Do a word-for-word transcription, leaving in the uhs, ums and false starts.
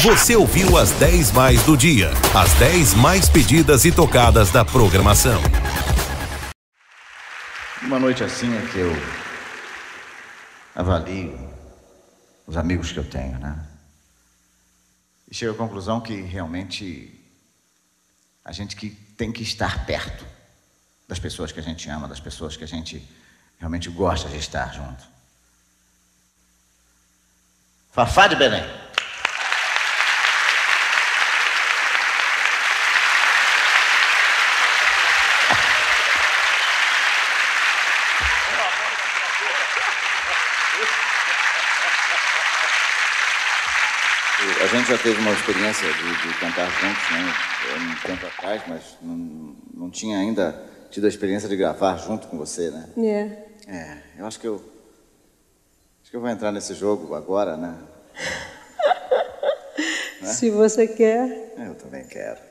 Você ouviu as dez mais do dia. As dez mais pedidas e tocadas da programação. Uma noite assim é que eu avalio os amigos que eu tenho, né? E chego à conclusão que realmente a gente que tem que estar perto das pessoas que a gente ama, das pessoas que a gente realmente gosta de estar junto. Fafá de Belém. A gente já teve uma experiência de, de cantar juntos, né, um tempo atrás, mas não, não tinha ainda tido a experiência de gravar junto com você, né? É. É, eu acho que eu... Acho que eu vou entrar nesse jogo agora, né? Se você quer. Eu também quero.